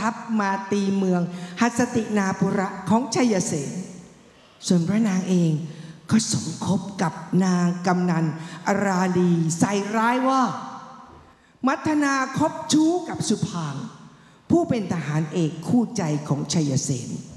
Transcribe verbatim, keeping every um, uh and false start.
ทัพมาตีเมืองหัสตินาปุระของชัยเสนส่วนพระนางเองก็สมคบกับนางกำนันอราลีใส่ร้ายว่ามัทนาคบชู้กับสุพางค์ผู้เป็นทหารเอกคู่ใจของชัยเสน